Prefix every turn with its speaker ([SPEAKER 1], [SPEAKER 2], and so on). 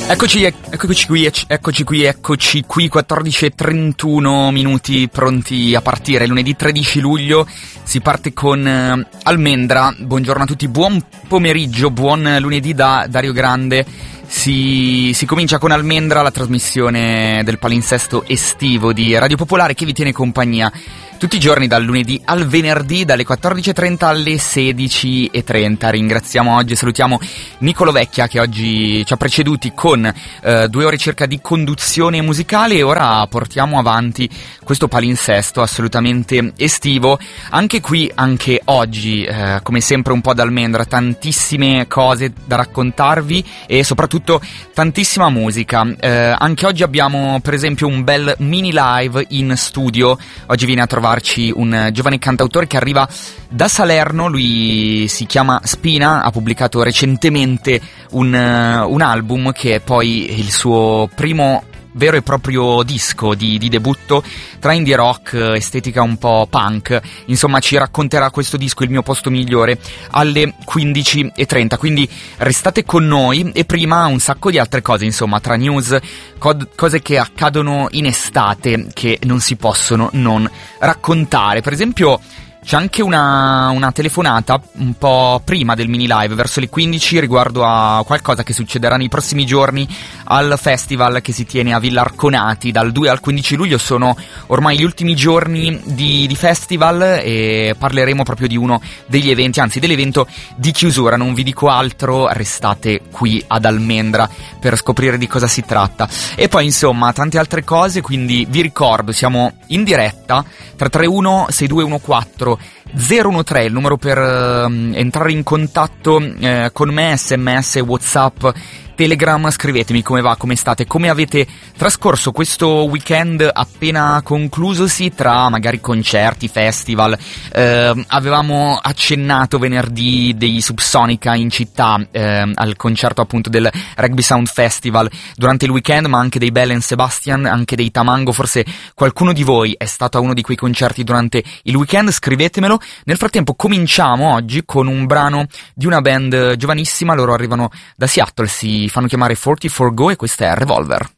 [SPEAKER 1] Eccoci qui, 14:31 minuti pronti a partire. Lunedì 13 luglio si parte con Almendra. Buongiorno a tutti, buon pomeriggio, buon lunedì da Dario Grande. Si comincia con Almendra, la trasmissione del palinsesto estivo di Radio Popolare che vi tiene compagnia tutti i giorni dal lunedì al venerdì dalle 14:30 alle 16:30. Ringraziamo oggi e salutiamo Nicolo Vecchia che oggi ci ha preceduti con 2 ore circa di conduzione musicale, e ora portiamo avanti questo palinsesto assolutamente estivo. Anche qui, anche oggi, come sempre un po' da Almendra, tantissime cose da raccontarvi e soprattutto tantissima musica. Anche oggi abbiamo per esempio un bel mini live in studio. Oggi viene a trovarci un giovane cantautore che arriva da Salerno, lui si chiama Spina, ha pubblicato recentemente un album che è poi il suo primo vero e proprio disco di debutto tra indie rock, estetica un po' punk. Insomma, ci racconterà questo disco, Il mio posto migliore, alle 15:30, quindi restate con noi. E prima un sacco di altre cose, insomma, tra news, cose che accadono in estate che non si possono non raccontare. Per esempio c'è anche una telefonata un po' prima del mini live, verso le 15, riguardo a qualcosa che succederà nei prossimi giorni al festival che si tiene a Villarconati dal 2 al 15 luglio. Sono ormai gli ultimi giorni di festival e parleremo proprio di uno degli eventi, anzi dell'evento di chiusura. Non vi dico altro, restate qui ad Almendra per scoprire di cosa si tratta. E poi insomma tante altre cose, quindi vi ricordo, siamo in diretta 331 6214 013, il numero per entrare in contatto con me, SMS, WhatsApp, Telegram. Scrivetemi come va, come state, come avete trascorso questo weekend appena conclusosi, tra magari concerti, festival. Avevamo accennato venerdì dei Subsonica in città al concerto appunto del Rugby Sound Festival durante il weekend, ma anche dei Belle & Sebastian, anche dei Tamango. Forse qualcuno di voi è stato a uno di quei concerti durante il weekend, scrivetemelo. Nel frattempo cominciamo oggi con un brano di una band giovanissima, loro arrivano da Seattle, si fanno chiamare 44 Go e questa è Revolver.